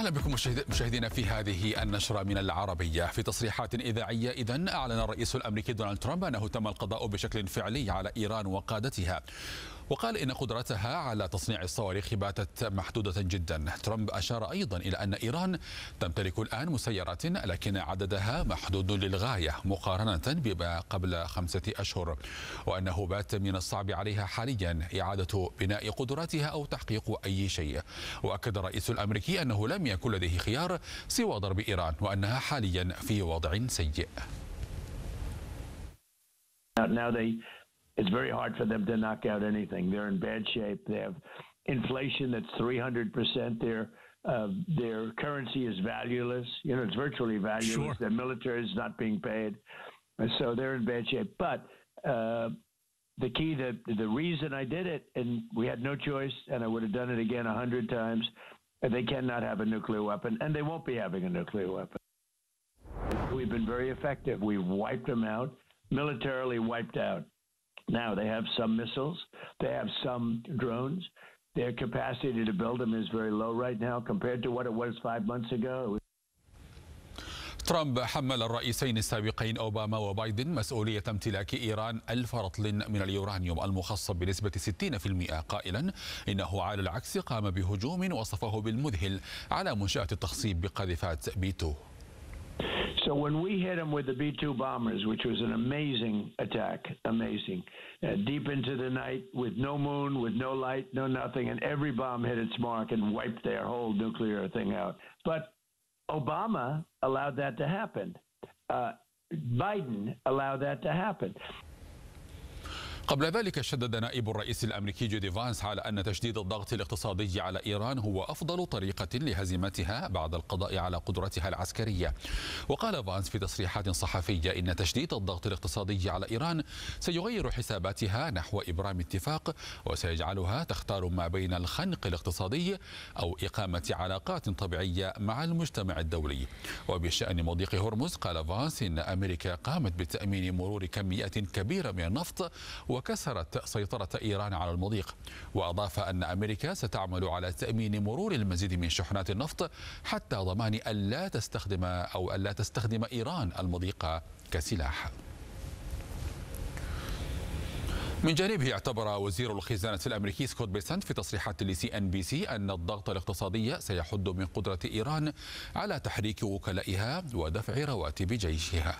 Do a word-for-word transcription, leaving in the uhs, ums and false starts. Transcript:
أهلا بكم مشاهدينا في هذه النشرة من العربية. في تصريحات إذاعية إذن أعلن الرئيس الأمريكي دونالد ترامب أنه تم القضاء بشكل فعلي على إيران وقادتها، وقال إن قدرتها على تصنيع الصواريخ باتت محدودة جدا. ترامب أشار أيضا إلى أن إيران تمتلك الآن مسيرات لكن عددها محدود للغاية مقارنة بما قبل خمسة أشهر، وأنه بات من الصعب عليها حاليا إعادة بناء قدراتها أو تحقيق أي شيء. وأكد الرئيس الأمريكي أنه لم يكن لديه خيار سوى ضرب إيران وأنها حاليا في وضع سيء. Now they, it's very hard for them to knock out anything. They're in bad shape. They have inflation that's three hundred percent. Their uh, their currency is valueless. You know, it's virtually valueless. Sure. Their military is not being paid, and so they're in bad shape. But uh, the key, the the reason I did it, and we had no choice, and I would have done it again a hundred times. They cannot have a nuclear weapon, and they won't be having a nuclear weapon. We've been very effective. We've wiped them out, militarily wiped out. Now they have some missiles. They have some drones. Their capacity to build them is very low right now compared to what it was five months ago. ترامب حمل الرئيسين السابقين أوباما وبايدن مسؤولية امتلاك إيران ألف رطل من اليورانيوم المخصب بنسبة ستين بالمئة، قائلا إنه على العكس قام بهجوم وصفه بالمذهل على منشأة التخصيب بقاذفات بي تو. So when we hit them with the B two bombers, which was an amazing attack, amazing, uh, deep into the night with no moon, with no light, no nothing, and every bomb hit its mark and wiped their whole nuclear thing out. But Obama allowed that to happen. Uh, Biden allowed that to happen. قبل ذلك شدد نائب الرئيس الأمريكي جودي فانس على أن تشديد الضغط الاقتصادي على إيران هو أفضل طريقة لهزيمتها بعد القضاء على قدرتها العسكرية. وقال فانس في تصريحات صحفية إن تشديد الضغط الاقتصادي على إيران سيغير حساباتها نحو إبرام اتفاق وسيجعلها تختار ما بين الخنق الاقتصادي أو إقامة علاقات طبيعية مع المجتمع الدولي. وبشأن مضيق هرمز قال فانس إن أمريكا قامت بتأمين مرور كميات كبيرة من النفط وكسرت سيطرة إيران على المضيق. وأضاف أن أمريكا ستعمل على تأمين مرور المزيد من شحنات النفط حتى ضمان ألا تستخدم أو ألا تستخدم إيران المضيق كسلاح. من جانبه اعتبر وزير الخزانة الأمريكي سكوت بيسنت في تصريحات لسي إن بي سي أن الضغط الاقتصادي سيحد من قدرة إيران على تحريك وكلائها ودفع رواتب جيشها.